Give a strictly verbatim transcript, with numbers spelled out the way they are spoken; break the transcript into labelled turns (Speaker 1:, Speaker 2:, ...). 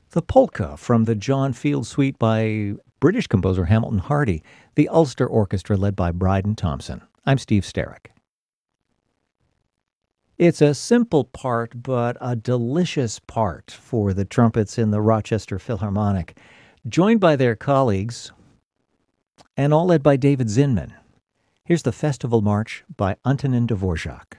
Speaker 1: The polka from the John Field Suite by British composer Hamilton Hardy, the Ulster Orchestra led by Bryden Thompson. I'm Steve Sterrick. It's a simple part, but a delicious part for the trumpets in the Rochester Philharmonic, joined by their colleagues, and all led by David Zinman. Here's the Festival March by Antonin Dvorak.